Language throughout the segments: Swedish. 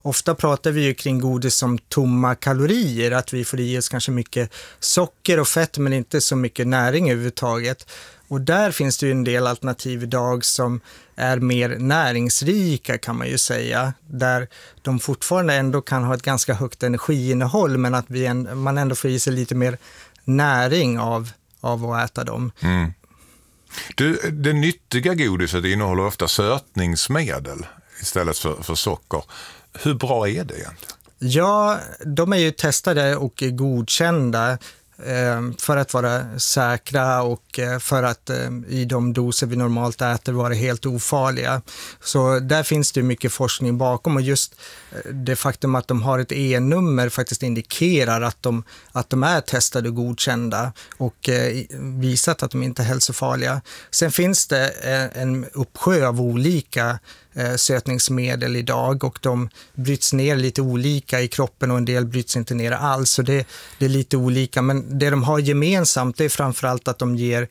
Ofta pratar vi ju kring godis som tomma kalorier, att vi får i oss kanske mycket socker och fett men inte så mycket näring överhuvudtaget. Och där finns det ju en del alternativ idag som är mer näringsrika kan man ju säga, där de fortfarande ändå kan ha ett ganska högt energiinnehåll men att man ändå får i sig lite mer näring av att äta dem. Mm. Det nyttiga godiset innehåller ofta sötningsmedel istället för socker. Hur bra är det egentligen? Ja, de är ju testade och godkända för att vara säkra och för att i de doser vi normalt äter vara helt ofarliga. Så där finns det mycket forskning bakom och just det faktum att de har ett E-nummer faktiskt indikerar att de är testade och godkända och visat att de inte är hälsofarliga. Sen finns det en uppsjö av olika sötningsmedel idag och de bryts ner lite olika i kroppen och en del bryts inte ner alls, så det är lite olika, men det de har gemensamt det är framförallt att de ger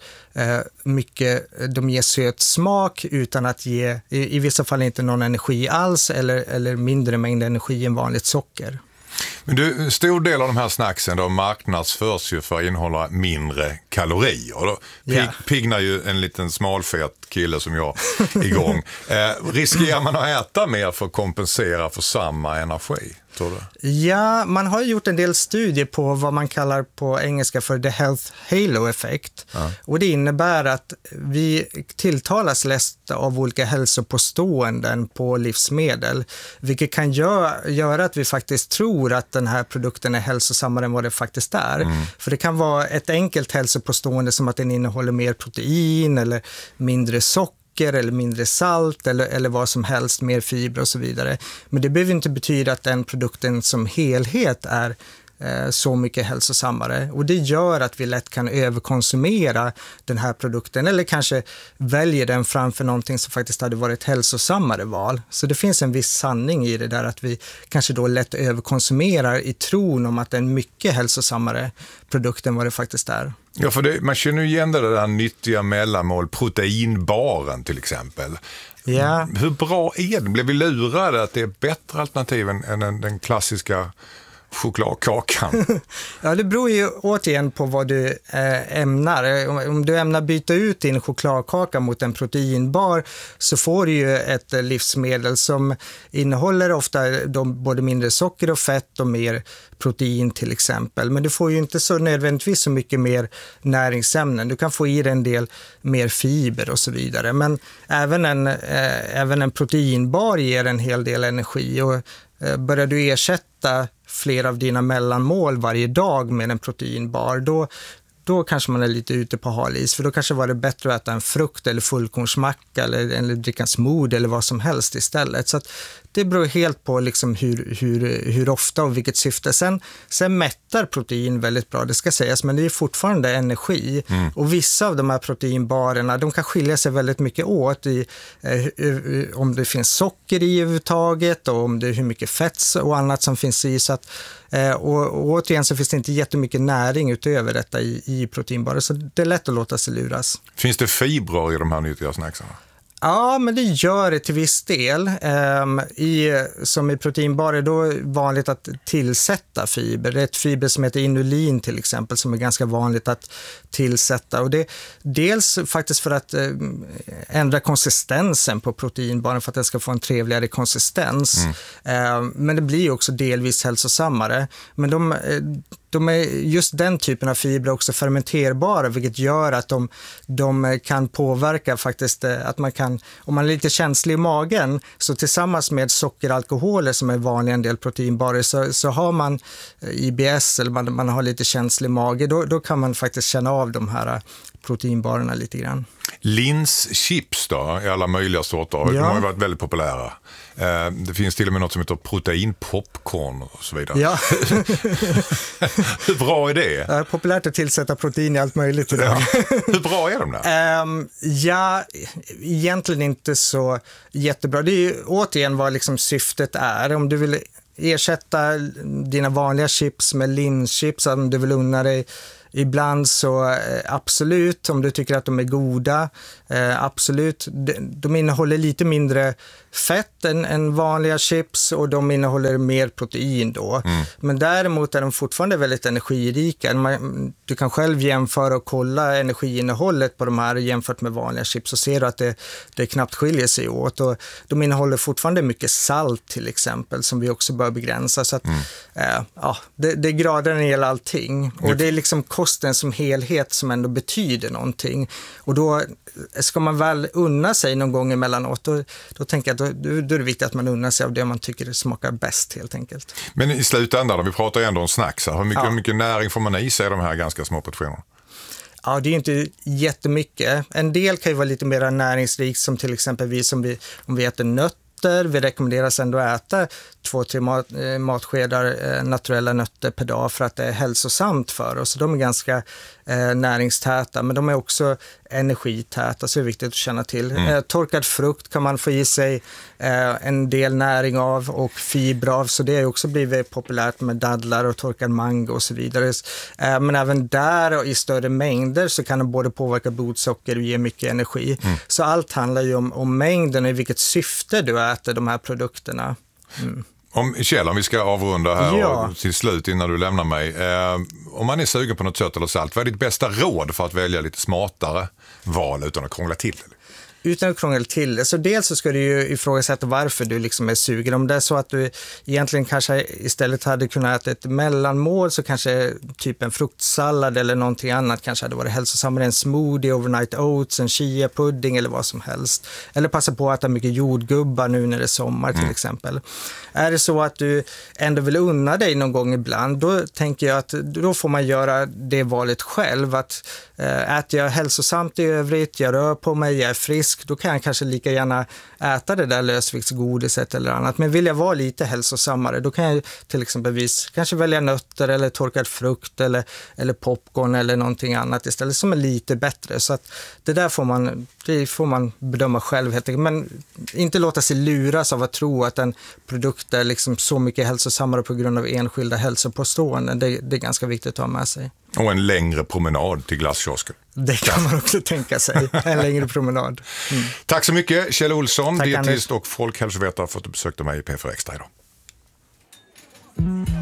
de ger söt smak utan att ge i vissa fall inte någon energi alls eller mindre mängd energi än vanligt socker. Men stor del av de här snacksen då marknadsförs ju för att innehålla mindre kalorier. Då piggnar ju en liten smalfet kille som jag igång. Riskerar man att äta mer för att kompensera för samma energi? Tror du? Ja, man har gjort en del studier på vad man kallar på engelska för the health halo effect. Ja. Och det innebär att vi tilltalas lätt av olika hälsopåståenden på livsmedel, vilket kan göra att vi faktiskt tror att den här produkten är hälsosammare än vad det faktiskt är. Mm. För det kan vara ett enkelt hälsopåstående som att den innehåller mer protein eller mindre socker eller mindre salt eller vad som helst, mer fibrer och så vidare. Men det behöver inte betyda att den produkten som helhet är så mycket hälsosammare. Och det gör att vi lätt kan överkonsumera den här produkten eller kanske väljer den framför någonting som faktiskt hade varit hälsosammare val. Så det finns en viss sanning i det där att vi kanske då lätt överkonsumerar i tron om att det är en mycket hälsosammare produkt än vad det faktiskt är. Ja, för man känner ju igen det där nyttiga mellanmål, proteinbaren till exempel. Ja. Hur bra är det? Blev vi lurade att det är bättre alternativ än den klassiska chokladkakan? Ja, det beror ju återigen på vad du ämnar. Om du ämnar byta ut din chokladkaka mot en proteinbar så får du ju ett livsmedel som innehåller ofta både mindre socker och fett och mer protein till exempel. Men du får ju inte så nödvändigtvis så mycket mer näringsämnen. Du kan få i dig en del mer fiber och så vidare. Men även en proteinbar ger en hel del energi och börjar du ersätta flera av dina mellanmål varje dag med en proteinbar, då kanske man är lite ute på hal is, för då kanske var det bättre att äta en frukt eller fullkornsmacka eller dricka en smoothie eller vad som helst istället. Så att det beror helt på liksom hur ofta och vilket syfte. Sen mättar protein väldigt bra, det ska sägas, men det är fortfarande energi. Mm. Och vissa av de här proteinbarerna, de kan skilja sig väldigt mycket åt i om det finns socker i överhuvudtaget och om det är hur mycket fett och annat som finns i. Så att, och återigen så finns det inte jättemycket näring utöver detta i proteinbarer, så det är lätt att låta sig luras. Finns det fibrer i de här nyttiga snacksarna? Ja, men det gör det till viss del. Som i proteinbarer då är det vanligt att tillsätta fiber. Det är ett fiber som heter inulin till exempel som är ganska vanligt att tillsätta. Och det dels faktiskt för att ändra konsistensen på proteinbaren för att den ska få en trevligare konsistens. Men det blir också delvis hälsosammare. Men de är just den typen av fibrer också fermenterbara, vilket gör att de kan påverka faktiskt att man kan, om man är lite känslig i magen, så tillsammans med sockeralkoholer som är vanliga en del proteinbarer så har man IBS eller man har lite känslig mage, då kan man faktiskt känna av de här proteinbarerna lite grann. Linschips då, i alla möjliga sorter, de har ju varit väldigt populära. Det finns till och med något som heter proteinpopcorn och så vidare. Ja. Hur bra är det? Det är populärt att tillsätta protein i allt möjligt idag. Ja. Hur bra är de där? Ja, egentligen inte så jättebra. Det är ju återigen vad liksom syftet är. Om du vill ersätta dina vanliga chips med linschips, om du vill unna dig ibland så absolut, om du tycker att de är goda, absolut. De innehåller lite mindre fett än vanliga chips och de innehåller mer protein då. Men däremot är de fortfarande väldigt energirika. Du kan själv jämföra och kolla energiinnehållet på de här jämfört med vanliga chips och ser du att det knappt skiljer sig åt. Och de innehåller fortfarande mycket salt till exempel som vi också bör begränsa. Så att, det är grader när det gäller allting. Och det är liksom kosten som helhet som ändå betyder någonting. Och då ska man väl unna sig någon gång emellanåt, då tänker jag att då är det viktigt att man unnar sig av det man tycker smakar bäst helt enkelt. Men i slutändan, vi pratar ju ändå om snacks här. Hur mycket näring får man i sig de här ganska små portionerna? Ja, det är ju inte jättemycket. En del kan ju vara lite mer näringsrikt som till exempel om vi äter nötter. Vi rekommenderas ändå äta 2-3 matskedar naturella nötter per dag för att det är hälsosamt för oss. De är ganska näringstäta, men de är också energitäta, så det är viktigt att känna till. Torkad frukt kan man få i sig en del näring av och fiber av, så det har också blivit populärt med dadlar och torkad mango och så vidare. Men även där och i större mängder så kan de både påverka blodsocker och ge mycket energi. Så allt handlar ju om mängden och i vilket syfte du äter de här produkterna. Kjell, om vi ska avrunda här och till slut innan du lämnar mig. Om man är sugen på något sött eller salt, vad är ditt bästa råd för att välja lite smartare val utan att krångla till det? Utan att krångla till det. Så dels så ska du ju ifrågasätta varför du liksom är sugen. Om det är så att du egentligen kanske istället hade kunnat äta ett mellanmål, så kanske typ en fruktsallad eller någonting annat kanske hade varit hälsosammare. En smoothie, overnight oats, en chia pudding eller vad som helst. Eller passa på att äta mycket jordgubbar nu när det är sommar till exempel. Är det så att du ändå vill unna dig någon gång ibland, då tänker jag att då får man göra det valet själv. Att äter jag hälsosamt i övrigt, jag rör på mig, jag är frisk, då kan jag kanske lika gärna äta det där lösviktsgodiset eller annat. Men vill jag vara lite hälsosammare, då kan jag till exempelvis kanske välja nötter eller torkad frukt eller popcorn eller någonting annat istället som är lite bättre. Så att det där får man bedöma själv helt enkelt. Men inte låta sig luras av att tro att en produkt är liksom så mycket hälsosammare på grund av enskilda hälsopåståenden. Det är ganska viktigt att ha med sig. Och en längre promenad till glasskiosken. Det kan man också tänka sig, en längre promenad. Tack så mycket Kjell Olsson, dietist och folkhälsovetare, för att du besökte mig i P4 Extra idag.